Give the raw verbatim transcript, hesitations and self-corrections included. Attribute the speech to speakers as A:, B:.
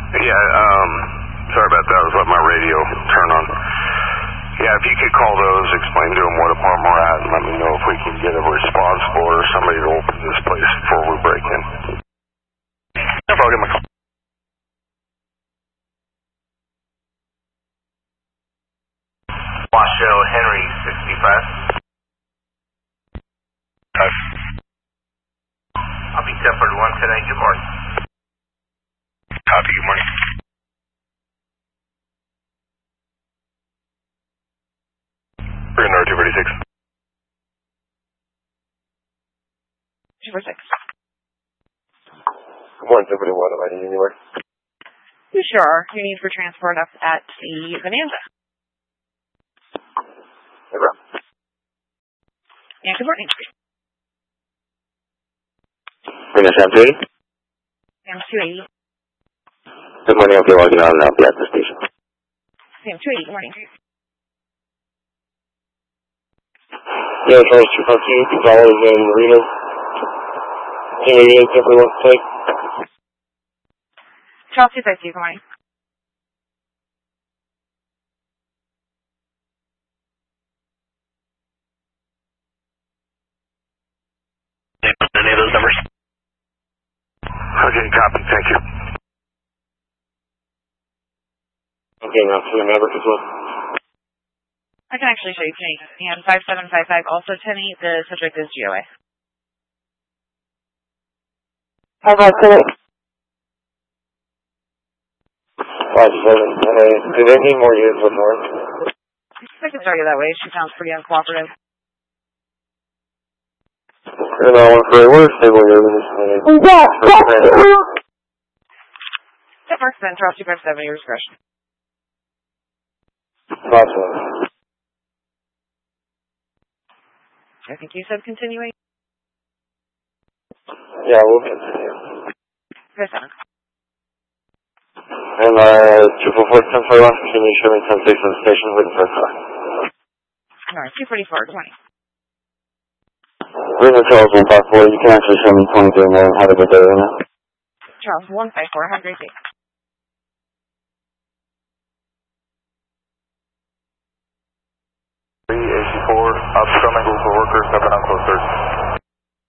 A: Yeah, um, sorry about that. I was letting my radio turn on. Yeah, if you could call those, explain to them what apartment we're at, and let me know if we can get a response for somebody to open this place before we break in. No problem, I'll give them a call.
B: Washoe Henry, sixty-five.
A: Five.
B: I'll be Shepherd one tonight. Good morning.
A: Copy, good morning. We're in two forty-six.
C: two forty-six.
A: Good morning, two forty-one. Am I needing anywhere?
C: You sure are. You need for transport up at the Bonanza.
A: Hey, bro.
C: Yeah, good morning.
A: Bring us down to eighty.
C: Sam two eighty.
A: Good morning, I'll be logging on and I'll be at the station.
C: Sam two eighty, good morning.
A: Yeah, Charles two five two, Gonzalez and Marino. Team eighty-eight, simply one take.
C: Charles two five two, good morning.
A: Any of those numbers? Okay, copy, thank you. Okay, now for the Maverick as well.
C: I can actually show you ten eight. And five seven five five, also ten eight, the subject is G O A.
A: How about today? five seven, uh, do they need more units with North?
C: I can start you that way. She sounds pretty uncooperative.
A: And I want for a word stable here with this minute.
C: That works then. Charles two five seven, your discretion.
A: Awesome.
C: I think you said continuing.
A: Yeah, we'll continue.
C: Yes, sir.
A: And uh, triple four ten forty one, continue showing ten six on the station waiting for a car.
C: Alright, two forty four, good morning.
A: River Charles one five four, you can actually show me twenty three more. Have a good day right now.
C: Charles one five four, have a great day.
B: three eighty-four, upcoming group of workers, seven on close search.